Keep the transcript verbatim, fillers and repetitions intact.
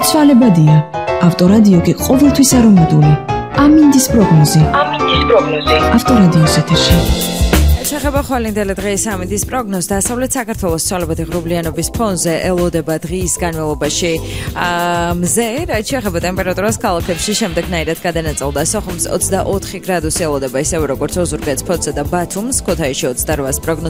ცვალებადია. ავტორადიო კი ყოველთვის არომატული. ამინდის პროგნოზი. ამინდის პროგნოზი. ავტორადიოს ეთერში. შეხება ხვალინდელი დღის ამინდის პროგნოზს დასავლეთ საქართველოს ცვალებადი ღრუბლიანობის ფონზე ელოდება დღის განმავლობაში მზე, რაც შეხება ტემპერატურას ქალაქებში შემდეგნაირად გადანაწილდა. სოხუმს ოცდაოთხი გრადუსი ელოდება, ისევე როგორც ოზურგეთს, ფოთსა და ბათუმს, ქუთაისში ოცდარვას,